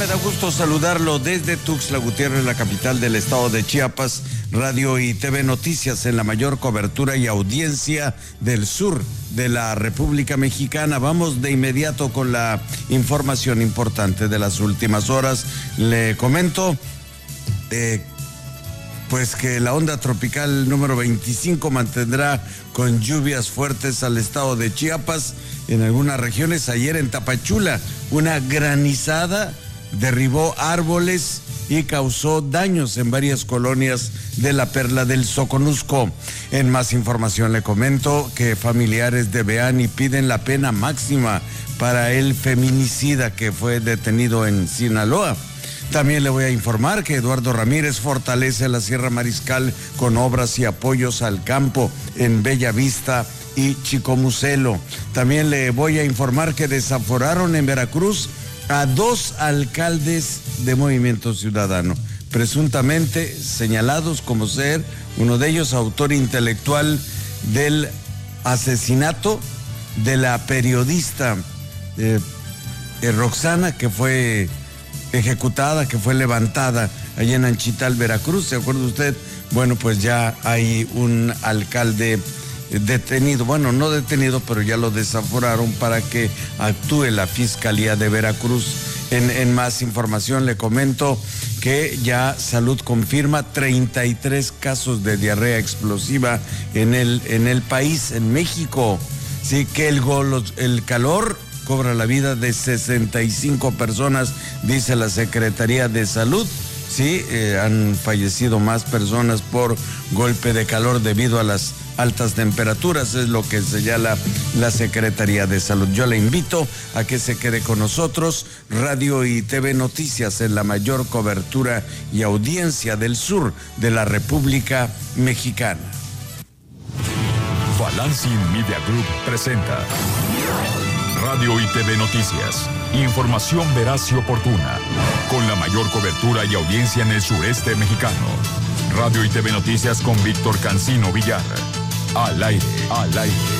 Me da gusto saludarlo desde Tuxtla Gutiérrez, la capital del estado de Chiapas. Radio y TV Noticias en la mayor cobertura y audiencia del sur de la República Mexicana. Vamos de inmediato con la información importante de las últimas horas. Le comento pues que la onda tropical número 25 mantendrá con lluvias fuertes al estado de Chiapas. En algunas regiones, ayer en Tapachula, una granizada derribó árboles y causó daños en varias colonias de la Perla del Soconusco. En más información le comento que familiares de Beani piden la pena máxima para el feminicida que fue detenido en Sinaloa. También le voy a informar que Eduardo Ramírez fortalece la Sierra Mariscal con obras y apoyos al campo en Bellavista y Chicomucelo. También le voy a informar que desaforaron en Veracruz a 2 alcaldes de Movimiento Ciudadano, presuntamente señalados como ser uno de ellos autor intelectual del asesinato de la periodista Roxana, que fue ejecutada, que fue levantada allá en Anchital, Veracruz. ¿Se acuerda usted? Bueno, pues ya hay un alcalde detenido, bueno, no detenido, pero ya lo desaforaron para que actúe la Fiscalía de Veracruz. En más información le comento que ya Salud confirma 33 casos de diarrea explosiva en el país, en México. Sí, que el calor cobra la vida de 65 personas, dice la Secretaría de Salud. Sí, han fallecido más personas por golpe de calor debido a las altas temperaturas, es lo que señala la Secretaría de Salud. Yo le invito a que se quede con nosotros. Radio y TV Noticias en la mayor cobertura y audiencia del sur de la República Mexicana. Balancing Media Group presenta Radio y TV Noticias. Información veraz y oportuna, con la mayor cobertura y audiencia en el sureste mexicano. Radio y TV Noticias con Víctor Cancino Villar. Al aire, al aire.